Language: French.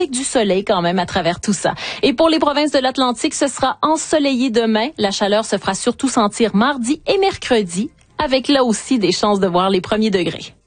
avec du soleil quand même à travers tout ça. Et pour les provinces de l'Atlantique, ce sera ensoleillé demain. La chaleur se fera surtout sentir mardi et mercredi, avec là aussi des chances de voir les premiers degrés.